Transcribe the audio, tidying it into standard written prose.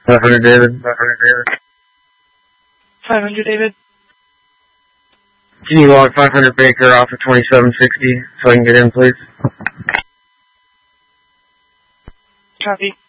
500 David. 500 David. Can you log 500 Baker off of 2760 so I can get in, please? Copy.